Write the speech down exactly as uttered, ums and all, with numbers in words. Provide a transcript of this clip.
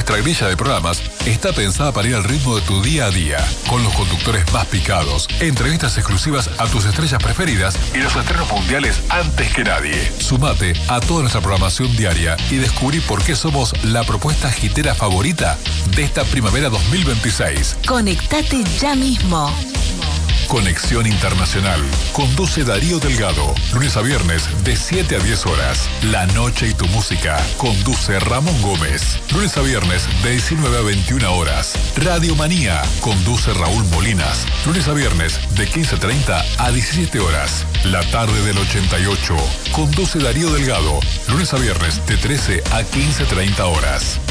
Nuestra grilla de programas está pensada para ir al ritmo de tu día a día, con los conductores más picados, entrevistas exclusivas a tus estrellas preferidas y los estrenos mundiales antes que nadie. Sumate a toda nuestra programación diaria y descubrí por qué somos la propuesta hitera favorita de esta primavera dos mil veintiséis. Conectate ya mismo. Conexión Internacional. Conduce Darío Delgado. Lunes a viernes de siete a diez horas. La noche y tu música. Conduce Ramón Gómez. Lunes a viernes de diecinueve a veintiuna horas. Radio Manía. Conduce Raúl Molinas. Lunes a viernes de quince treinta a diecisiete horas. La tarde del ochenta y ocho. Conduce Darío Delgado. Lunes a viernes de trece a quince treinta horas.